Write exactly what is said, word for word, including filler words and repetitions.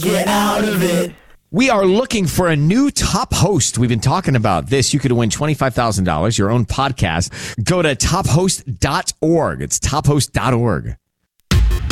get out of it. We are looking for a new top host. We've been talking about this. You could win twenty-five thousand dollars, your own podcast. Go to top host dot org. It's top host dot org.